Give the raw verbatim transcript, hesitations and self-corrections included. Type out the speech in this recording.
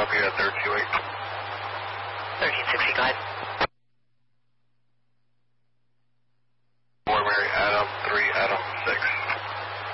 copy at thirteen two eight. thirteen sixty, go ahead. Four Mary Adam, three Adam.